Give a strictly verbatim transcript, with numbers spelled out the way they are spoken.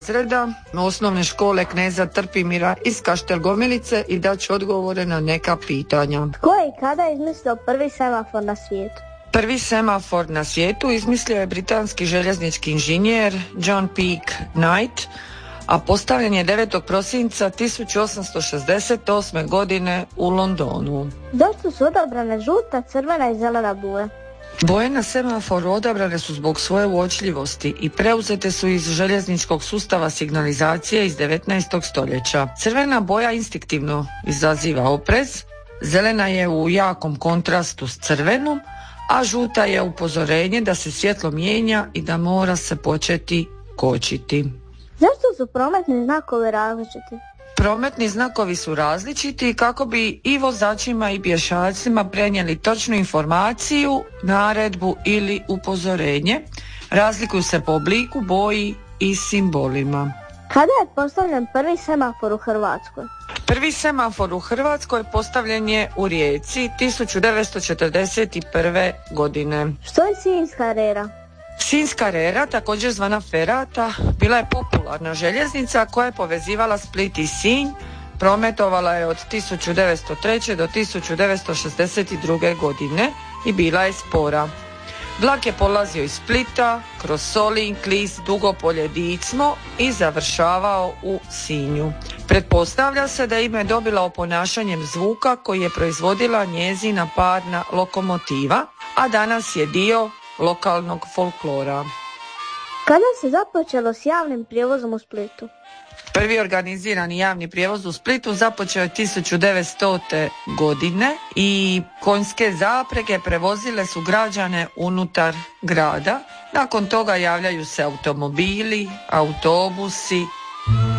razreda osnovne škole Kneza Trpimira iz Kaštel-Gomilice i daću odgovore na neka pitanja. Tko je i kada izmislio prvi semafor na svijetu? Prvi semafor na svijetu izmislio je britanski željeznički inženjer John Peake Knight, a postavljen je devetog prosinca tisuću osamsto šezdeset osme. godine u Londonu. Zašto su odabrane žuta, crvena i zelena boje? Boje na semaforu odabrane su zbog svoje uočljivosti i preuzete su iz željezničkog sustava signalizacije iz devetnaestog stoljeća. Crvena boja instinktivno izaziva oprez, zelena je u jakom kontrastu s crvenom, a žuta je upozorenje da se svjetlo mijenja i da mora se početi kočiti. Zašto su prometni znakovi različiti? Prometni znakovi su različiti kako bi i vozačima i pješacima prenijeli točnu informaciju, naredbu ili upozorenje. Razlikuju se po obliku, boji i simbolima. Kada je postavljen prvi semafor u Hrvatskoj? Prvi semafor u Hrvatskoj postavljen je u Rijeci tisuću devetsto četrdeset prve. godine. Što je Sinjska rera? Sinjska rera, također zvana ferata, bila je popularna željeznica koja je povezivala Split i Sinj. Prometovala je od tisuću devetsto treće. do tisuću devetsto šezdeset druge. godine i bila je spora. Vlak je polazio iz Splita, kroz Solin, Klis, Dugopolje, Dicmo i završavao u Sinju. Pretpostavlja se da ime dobila oponašanjem zvuka koji je proizvodila njezina parna lokomotiva, a danas je dio lokalnog folklora. Kada se započelo s javnim prijevozom u Splitu? Prvi organizirani javni prijevoz u Splitu započeo je tisuću devetstote. godine i konjske zaprege prevozile su građane unutar grada. Nakon toga javljaju se automobili, autobusi,